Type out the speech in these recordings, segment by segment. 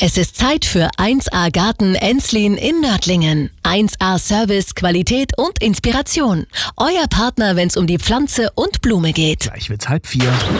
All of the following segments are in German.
Es ist Zeit für 1A Garten Enslin in Nördlingen. 1A Service, Qualität und Inspiration. Euer Partner, wenn es um die Pflanze und Blume geht. Gleich wird's 3:30.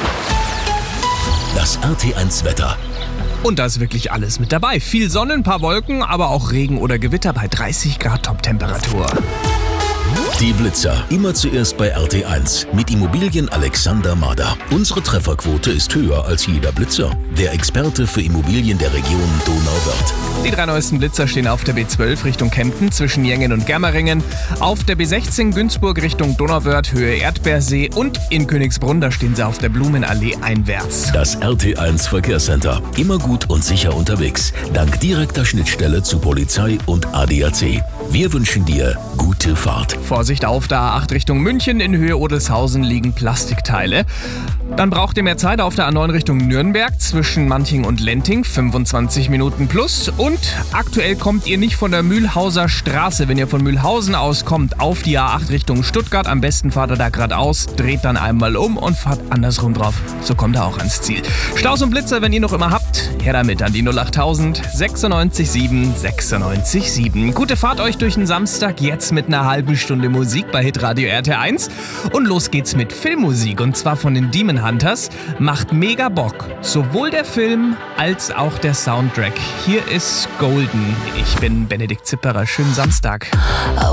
Das RT1 Wetter. Und da ist wirklich alles mit dabei. Viel Sonne, ein paar Wolken, aber auch Regen oder Gewitter bei 30 Grad Toptemperatur. Die Blitzer. Immer zuerst bei RT1 mit Immobilien Alexander Mader. Unsere Trefferquote ist höher als jeder Blitzer. Der Experte für Immobilien der Region Donauwörth. Die 3 neuesten Blitzer stehen auf der B12 Richtung Kempten zwischen Jengen und Germeringen, auf der B16 Günzburg Richtung Donauwörth, Höhe Erdbeersee und in Königsbrunn, da stehen sie auf der Blumenallee einwärts. Das RT1 Verkehrscenter. Immer gut und sicher unterwegs. Dank direkter Schnittstelle zu Polizei und ADAC. Wir wünschen dir gute Fahrt. Vorsicht auf der A8 Richtung München, in Höhe Odelshausen liegen Plastikteile. Dann braucht ihr mehr Zeit auf der A9 Richtung Nürnberg zwischen Manching und Lenting, 25 Minuten plus. Und aktuell kommt ihr nicht von der Mühlhauser Straße. Wenn ihr von Mühlhausen aus kommt, auf die A8 Richtung Stuttgart, am besten fahrt ihr da geradeaus, dreht dann einmal um und fahrt andersrum drauf. So kommt ihr auch ans Ziel. Staus und Blitzer, wenn ihr noch immer habt, her damit an die 08000 96 7 96 7. Gute Fahrt euch durch den Samstag, jetzt mit einer halben Stunde Musik bei Hitradio RT1. Und los geht's mit Filmmusik, und zwar von den Demon Hunters. Macht mega Bock. Sowohl der Film als auch der Soundtrack. Hier ist Golden. Ich bin Benedikt Zipperer. Schönen Samstag. I